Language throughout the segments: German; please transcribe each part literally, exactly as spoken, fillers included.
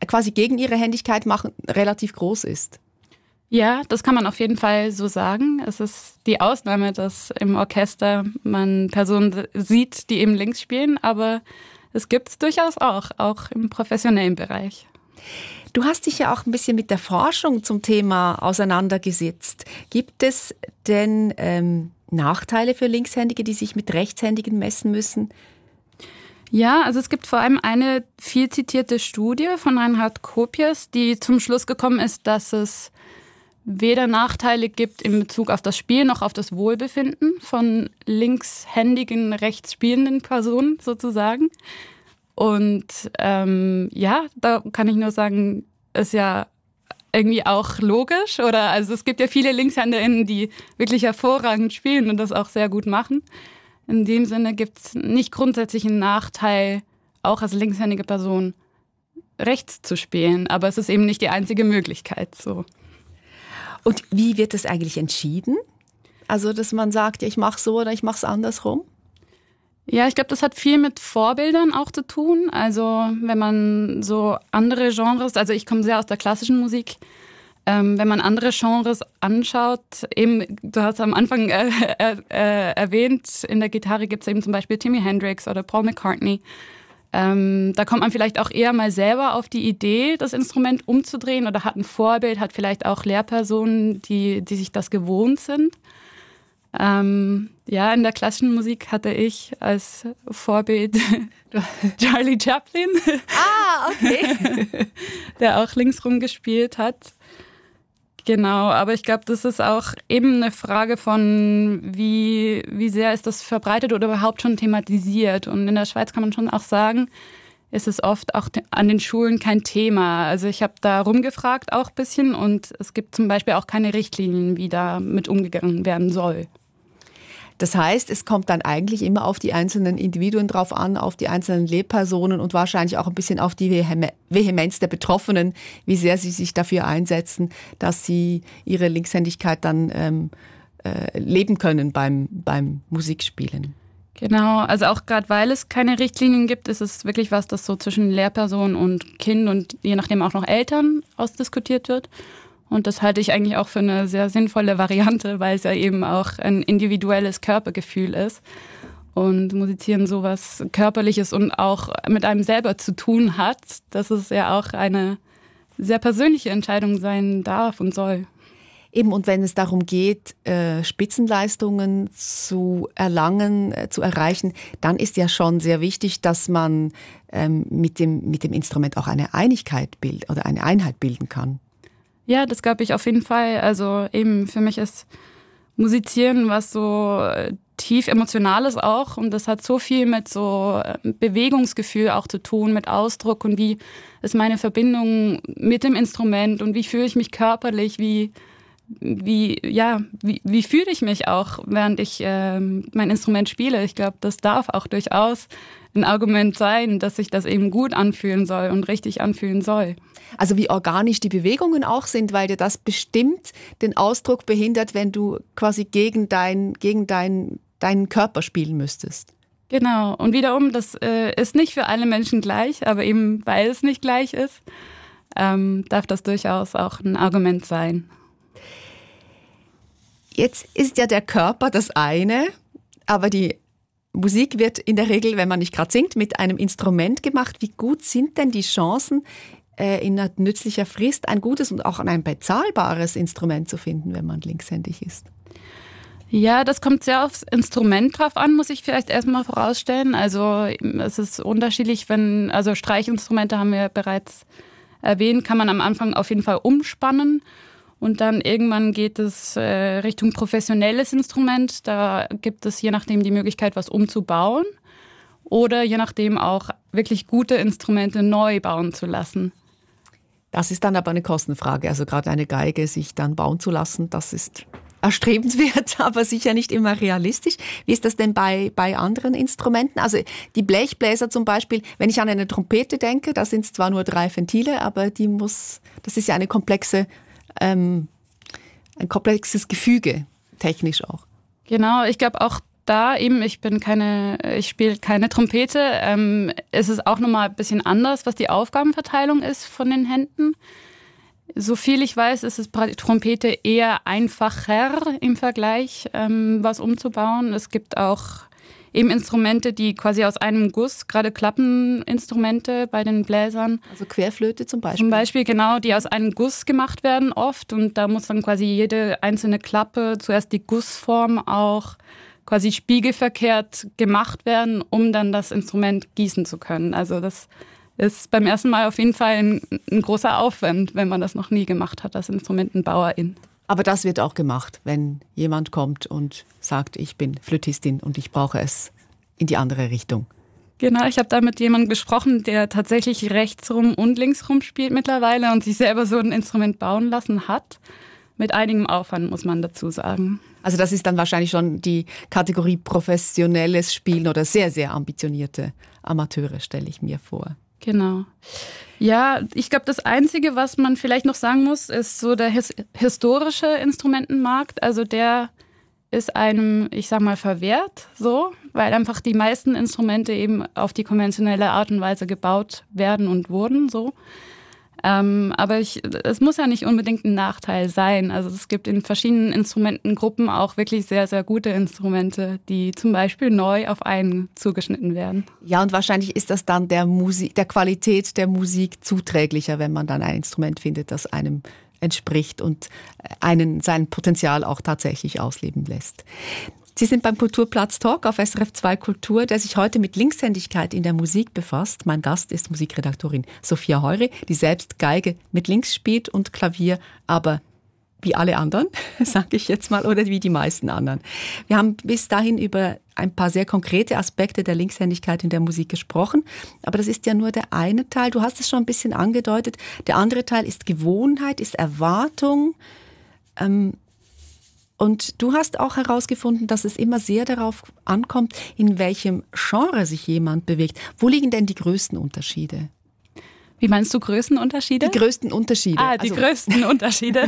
quasi gegen ihre Händigkeit machen, relativ groß ist. Ja, das kann man auf jeden Fall so sagen. Es ist die Ausnahme, dass im Orchester man Personen sieht, die eben links spielen, aber es gibt es durchaus auch, auch im professionellen Bereich. Du hast dich ja auch ein bisschen mit der Forschung zum Thema auseinandergesetzt. Gibt es denn ähm, Nachteile für Linkshändige, die sich mit Rechtshändigen messen müssen? Ja, also es gibt vor allem eine viel zitierte Studie von Reinhard Kopias, die zum Schluss gekommen ist, dass es weder Nachteile gibt in Bezug auf das Spiel noch auf das Wohlbefinden von linkshändigen, rechts spielenden Personen sozusagen. Und ähm, ja, da kann ich nur sagen, ist ja irgendwie auch logisch. Oder also es gibt ja viele LinkshänderInnen, die wirklich hervorragend spielen und das auch sehr gut machen. In dem Sinne gibt es nicht grundsätzlich einen Nachteil, auch als linkshändige Person rechts zu spielen. Aber es ist eben nicht die einzige Möglichkeit so. Und wie wird das eigentlich entschieden? Also, dass man sagt, ja, ich mache so oder ich mache es andersrum? Ja, ich glaube, das hat viel mit Vorbildern auch zu tun. Also, wenn man so andere Genres, also ich komme sehr aus der klassischen Musik, ähm, wenn man andere Genres anschaut, eben, du hast am Anfang äh, äh, erwähnt, in der Gitarre gibt es eben zum Beispiel Jimi Hendrix oder Paul McCartney. Ähm, da kommt man vielleicht auch eher mal selber auf die Idee, das Instrument umzudrehen oder hat ein Vorbild, hat vielleicht auch Lehrpersonen, die, die sich das gewohnt sind. Ähm, ja, in der klassischen Musik hatte ich als Vorbild Charlie Chaplin, ah, okay. der auch linksrum gespielt hat. Genau, aber ich glaube, das ist auch eben eine Frage von, wie, wie sehr ist das verbreitet oder überhaupt schon thematisiert. Und in der Schweiz kann man schon auch sagen, ist es oft auch an den Schulen kein Thema. Also ich habe da rumgefragt auch ein bisschen und es gibt zum Beispiel auch keine Richtlinien, wie da mit umgegangen werden soll. Das heißt, es kommt dann eigentlich immer auf die einzelnen Individuen drauf an, auf die einzelnen Lehrpersonen und wahrscheinlich auch ein bisschen auf die Vehemenz der Betroffenen, wie sehr sie sich dafür einsetzen, dass sie ihre Linkshändigkeit dann ähm, äh, leben können beim, beim Musikspielen. Genau, also auch gerade weil es keine Richtlinien gibt, ist es wirklich was, das so zwischen Lehrperson und Kind und je nachdem auch noch Eltern ausdiskutiert wird. Und das halte ich eigentlich auch für eine sehr sinnvolle Variante, weil es ja eben auch ein individuelles Körpergefühl ist. Und Musizieren sowas Körperliches und auch mit einem selber zu tun hat, dass es ja auch eine sehr persönliche Entscheidung sein darf und soll. Eben, und wenn es darum geht, äh, Spitzenleistungen zu erlangen, äh, zu erreichen, dann ist ja schon sehr wichtig, dass man ähm, mit dem, mit dem Instrument auch eine Einigkeit bildet oder eine Einheit bilden kann. Ja, das glaube ich auf jeden Fall. Also eben für mich ist Musizieren was so tief Emotionales auch und das hat so viel mit so Bewegungsgefühl auch zu tun, mit Ausdruck und wie ist meine Verbindung mit dem Instrument und wie fühle ich mich körperlich, wie wie ja wie, wie fühle ich mich auch, während ich äh, mein Instrument spiele. Ich glaube, das darf auch durchaus ein Argument sein, dass sich das eben gut anfühlen soll und richtig anfühlen soll. Also wie organisch die Bewegungen auch sind, weil dir das bestimmt den Ausdruck behindert, wenn du quasi gegen, dein, gegen dein, deinen Körper spielen müsstest. Genau. Und wiederum, das äh, ist nicht für alle Menschen gleich, aber eben weil es nicht gleich ist, ähm, darf das durchaus auch ein Argument sein. Jetzt ist ja der Körper das eine, aber die Musik wird in der Regel, wenn man nicht gerade singt, mit einem Instrument gemacht. Wie gut sind denn die Chancen, in einer nützlicher Frist ein gutes und auch ein bezahlbares Instrument zu finden, wenn man linkshändig ist? Ja, das kommt sehr aufs Instrument drauf an, muss ich vielleicht erstmal vorausstellen. Also es ist unterschiedlich, wenn, also Streichinstrumente haben wir bereits erwähnt, kann man am Anfang auf jeden Fall umspannen. Und dann irgendwann geht es äh, Richtung professionelles Instrument. Da gibt es je nachdem die Möglichkeit, was umzubauen oder je nachdem auch wirklich gute Instrumente neu bauen zu lassen. Das ist dann aber eine Kostenfrage. Also gerade eine Geige sich dann bauen zu lassen, das ist erstrebenswert, aber sicher nicht immer realistisch. Wie ist das denn bei, bei anderen Instrumenten? Also die Blechbläser zum Beispiel, wenn ich an eine Trompete denke, da sind es zwar nur drei Ventile, aber die muss, das ist ja eine komplexe Ähm, ein komplexes Gefüge, technisch auch. Genau, ich glaube auch da eben, ich bin keine, ich spiele keine Trompete, ähm, ist es auch nochmal ein bisschen anders, was die Aufgabenverteilung ist von den Händen. So viel ich weiß, ist es bei Trompete eher einfacher im Vergleich, ähm, was umzubauen. Es gibt auch eben Instrumente, die quasi aus einem Guss, gerade Klappeninstrumente bei den Bläsern. Also Querflöte zum Beispiel? Zum Beispiel, genau, die aus einem Guss gemacht werden oft. Und da muss dann quasi jede einzelne Klappe, zuerst die Gussform auch quasi spiegelverkehrt gemacht werden, um dann das Instrument gießen zu können. Also das ist beim ersten Mal auf jeden Fall ein, ein großer Aufwand, wenn man das noch nie gemacht hat, als Instrumentenbauerin. Aber das wird auch gemacht, wenn jemand kommt und sagt, ich bin Flötistin und ich brauche es in die andere Richtung. Genau, ich habe da mit jemandem gesprochen, der tatsächlich rechtsrum und linksrum spielt mittlerweile und sich selber so ein Instrument bauen lassen hat. Mit einigem Aufwand, muss man dazu sagen. Also das ist dann wahrscheinlich schon die Kategorie professionelles Spielen oder sehr, sehr ambitionierte Amateure, stelle ich mir vor. Genau. Ja, ich glaube, das Einzige, was man vielleicht noch sagen muss, ist so der his- historische Instrumentenmarkt. Also der ist einem, ich sag mal, verwehrt, so, weil einfach die meisten Instrumente eben auf die konventionelle Art und Weise gebaut werden und wurden, so. Ähm, aber ich, es muss ja nicht unbedingt ein Nachteil sein. Also es gibt in verschiedenen Instrumentengruppen auch wirklich sehr, sehr gute Instrumente, die zum Beispiel neu auf einen zugeschnitten werden. Ja, und wahrscheinlich ist das dann der Musik, der Qualität der Musik zuträglicher, wenn man dann ein Instrument findet, das einem entspricht und einen sein Potenzial auch tatsächlich ausleben lässt. Sie sind beim Kulturplatz Talk auf S R F zwei Kultur, der sich heute mit Linkshändigkeit in der Musik befasst. Mein Gast ist Musikredaktorin Sophia Heury, die selbst Geige mit links spielt und Klavier, aber wie alle anderen, sage ich jetzt mal, oder wie die meisten anderen. Wir haben bis dahin über ein paar sehr konkrete Aspekte der Linkshändigkeit in der Musik gesprochen, aber das ist ja nur der eine Teil. Du hast es schon ein bisschen angedeutet. Der andere Teil ist Gewohnheit, ist Erwartung. Ähm, Und du hast auch herausgefunden, dass es immer sehr darauf ankommt, in welchem Genre sich jemand bewegt. Wo liegen denn die größten Unterschiede? Wie meinst du Größenunterschiede? Die größten Unterschiede. Ah, die also größten Unterschiede.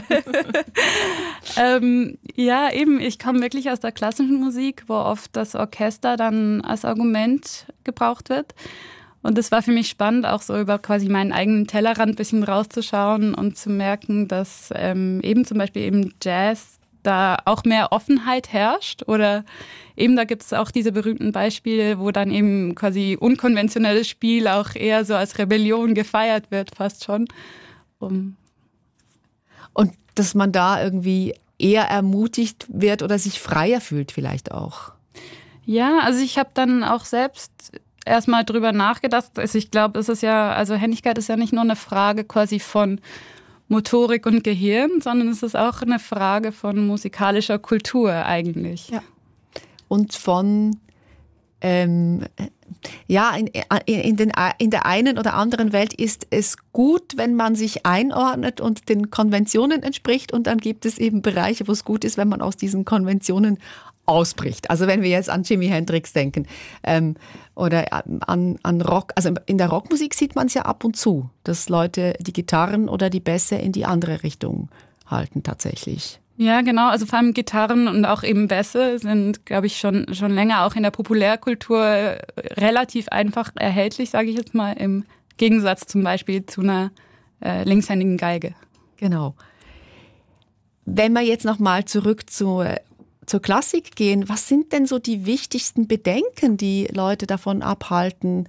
ähm, ja, eben, ich komme wirklich aus der klassischen Musik, wo oft das Orchester dann als Argument gebraucht wird. Und es war für mich spannend, auch so über quasi meinen eigenen Tellerrand ein bisschen rauszuschauen und zu merken, dass ähm, eben zum Beispiel eben Jazz da auch mehr Offenheit herrscht oder eben da gibt es auch diese berühmten Beispiele, wo dann eben quasi unkonventionelles Spiel auch eher so als Rebellion gefeiert wird, fast schon. Um Und dass man da irgendwie eher ermutigt wird oder sich freier fühlt vielleicht auch. Ja, also ich habe dann auch selbst erstmal drüber nachgedacht. Also ich glaube, es ist ja, also Händigkeit ist ja nicht nur eine Frage quasi von Motorik und Gehirn, sondern es ist auch eine Frage von musikalischer Kultur eigentlich. Ja. Und von, ähm, ja, in, in, den, in der einen oder anderen Welt ist es gut, wenn man sich einordnet und den Konventionen entspricht. Und dann gibt es eben Bereiche, wo es gut ist, wenn man aus diesen Konventionen ausbricht. Also wenn wir jetzt an Jimi Hendrix denken ähm, oder an, an Rock, also in der Rockmusik sieht man es ja ab und zu, dass Leute die Gitarren oder die Bässe in die andere Richtung halten tatsächlich. Ja, genau. Also vor allem Gitarren und auch eben Bässe sind, glaube ich, schon, schon länger auch in der Populärkultur relativ einfach erhältlich, sage ich jetzt mal, im Gegensatz zum Beispiel zu einer äh, linkshändigen Geige. Genau. Wenn wir jetzt nochmal zurück zu zur Klassik gehen, was sind denn so die wichtigsten Bedenken, die Leute davon abhalten,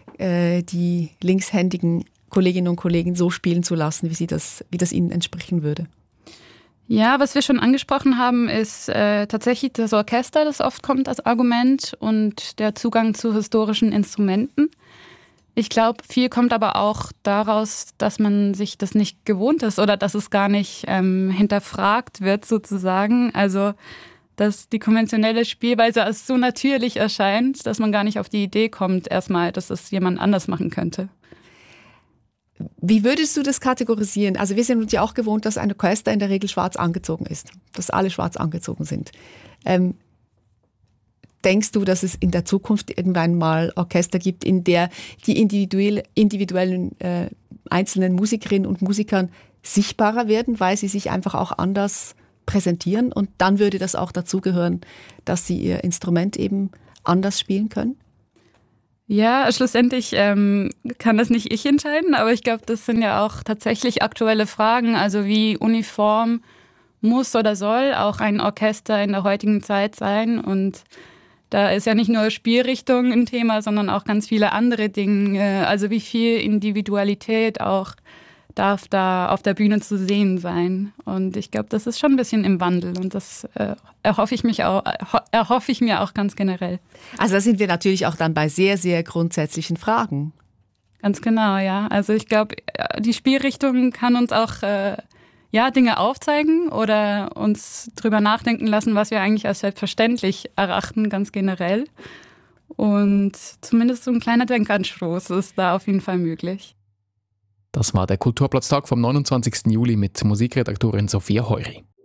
die linkshändigen Kolleginnen und Kollegen so spielen zu lassen, wie sie das, wie das ihnen entsprechen würde? Ja, was wir schon angesprochen haben, ist äh, tatsächlich das Orchester, das oft kommt als Argument und der Zugang zu historischen Instrumenten. Ich glaube, viel kommt aber auch daraus, dass man sich das nicht gewohnt ist oder dass es gar nicht ähm, hinterfragt wird sozusagen. Also dass die konventionelle Spielweise als so natürlich erscheint, dass man gar nicht auf die Idee kommt, erstmal, dass es jemand anders machen könnte. Wie würdest du das kategorisieren? Also wir sind uns ja auch gewohnt, dass ein Orchester in der Regel schwarz angezogen ist, dass alle schwarz angezogen sind. Ähm, denkst du, dass es in der Zukunft irgendwann mal Orchester gibt, in der die individuell, individuellen äh, einzelnen Musikerinnen und Musikern sichtbarer werden, weil sie sich einfach auch anders präsentieren und dann würde das auch dazugehören, dass sie ihr Instrument eben anders spielen können? Ja, schlussendlich ähm, kann das nicht ich entscheiden, aber ich glaube, das sind ja auch tatsächlich aktuelle Fragen, also wie uniform muss oder soll auch ein Orchester in der heutigen Zeit sein, und da ist ja nicht nur Spielrichtung ein Thema, sondern auch ganz viele andere Dinge, also wie viel Individualität auch darf da auf der Bühne zu sehen sein. Und ich glaube, das ist schon ein bisschen im Wandel und das äh, erhoffe ich mich auch, erhoffe ich mir auch ganz generell. Also da sind wir natürlich auch dann bei sehr, sehr grundsätzlichen Fragen. Ganz genau, ja. Also ich glaube, die Spielrichtung kann uns auch äh, ja, Dinge aufzeigen oder uns drüber nachdenken lassen, was wir eigentlich als selbstverständlich erachten, ganz generell. Und zumindest so ein kleiner Denkanstoß ist da auf jeden Fall möglich. Das war der Kulturplatztag vom neunundzwanzigsten Juli mit Musikredaktorin Sophia Heury.